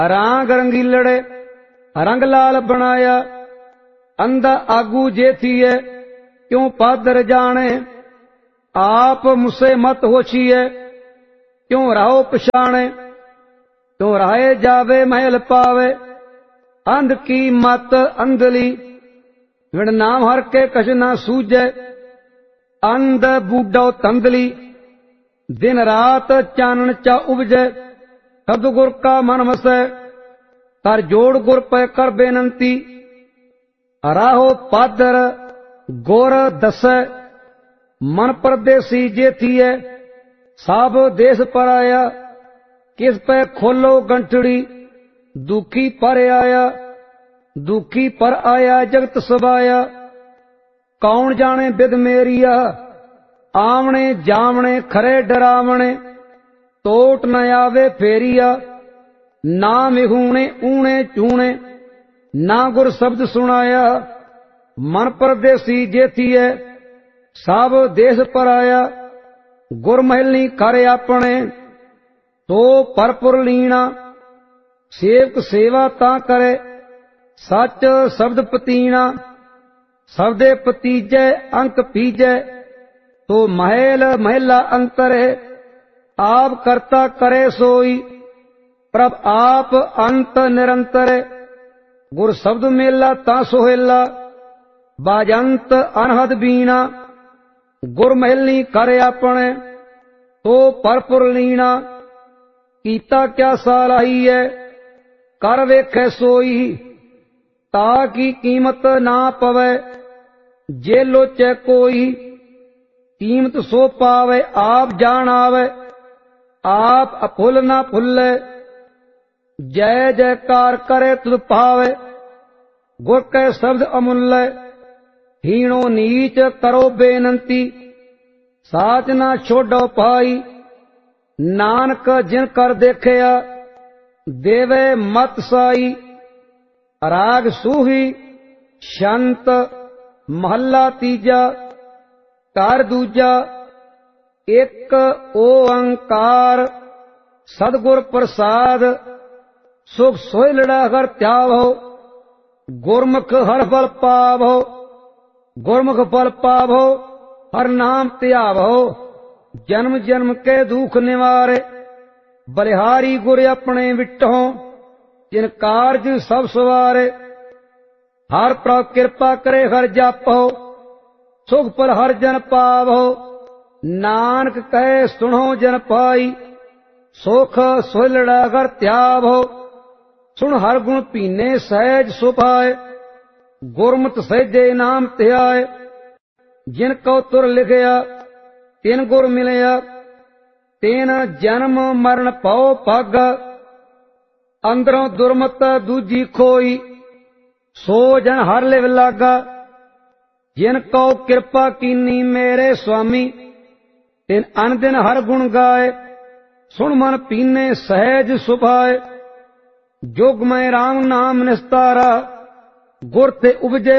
रांग रंगीलड़े रंग लाल बनाया। अंधा आगू जे थिए क्यों पादर जाने। आप मुसे मत होशिए क्यों रहो पछाणे। क्यों राहे जावे महल पावे अंध की मत अंधली। विण नाम हर के कछ ना सूझे अंध बूढ़ो तंदली। दिन रात चानन चा उपजे सदगुर का मन वसै। कर जोड़ गुर पे कर बेनंती राहो पादर गोर दसै। मन परदेसी जे थिए साब देश पर आया। किस पे खोलो गंठड़ी दुखी पर आया। दुखी पर आया जगत सबाया। कौन जाने विद मेरिया आमने जामने खरे डरावने। टोट न आवे फेरिया ना मिहूणे ऊणे चूणे। ना गुर शब्द सुनाया मन परदेसी जे थिए साब देश पर आया। गुर महलनी करे अपने तो परपुर लीना। सेवक सेवा ता करे सच शब्द पतीना। शब्दे पतीजै अंक पीजै तो महल महला अंतर है। आप करता करे सोई प्रभ आप अंत निरंतर। गुर शब्द मेला ता सोहेला बाजंत अनहद बीना। गुर महलनी करे अपने तो परपुर लीना। कीता क्या सालाही है कर वेखे सोई। ताकि कीमत ना पवे जे लोचे कोई। कीमत सो पावे आप जान आवे आप अफुल ना फुल्ले। जय जयकार करे तुद पावे गुर के शब्द अमूल्य। हीणो नीच करो बेनंती साच ना छोड़ो पाई। नानक जिन कर देखया देवे मत साई। राग सूही शंत महला तीजा कार दूजा। एक ओंकार सदगुर प्रसाद सुख सोई लड़ा कर त्यावो। गुरमुख हर फल पावो। गुरमुख फल पावो हर नाम त्यावो। जन्म जन्म के दुख निवारे बलिहारी गुर अपने विटो। जिन कारज सब सवारे हर प्रभ कृपा करे हर जापो। सुख फल हर जन पावो। नानक कहे सुनो जन पाई सुख सोलड़ा कर त्यावो। सुन हर गुण पीने सहज सुभाए गुरमत सहजे नाम त्याय। जिन को तुर लिखया तिन गुर मिलया तेन जन्म मरण पाओ भागा। अंदरों दुर्मत दूजी खोई सो जन हर लिव लागा। जिन को कृपा कीनी मेरे स्वामी तिन अन दिन हर गुण गाए। सुन मन पीने सहज सुभाए जोग में राम नाम निस्तारा। गुर ते उपजे